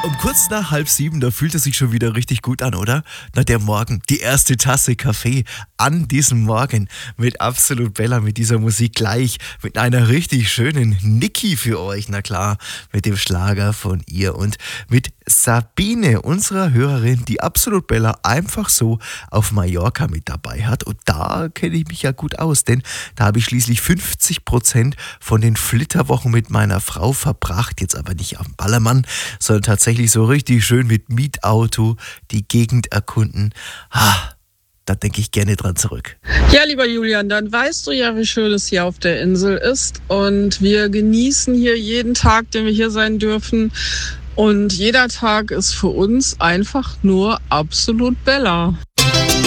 Um kurz nach 6:30, da fühlt es sich schon wieder richtig gut an, oder? Na, der Morgen, die erste Tasse Kaffee an diesem Morgen mit Absolut Bella, mit dieser Musik gleich, mit einer richtig schönen Niki für euch, na klar, mit dem Schlager von ihr und mit Sabine, unserer Hörerin, die Absolut Bella einfach so auf Mallorca mit dabei hat. Und da kenne ich mich ja gut aus, denn da habe ich schließlich 50% von den Flitterwochen mit meiner Frau verbracht. Jetzt aber nicht am Ballermann, sondern tatsächlich so richtig schön mit Mietauto die Gegend erkunden. Da denke ich gerne dran zurück. Ja, lieber Julian, dann weißt du ja, wie schön es hier auf der Insel ist. Und wir genießen hier jeden Tag, den wir hier sein dürfen. Und jeder Tag ist für uns einfach nur absolut Bella.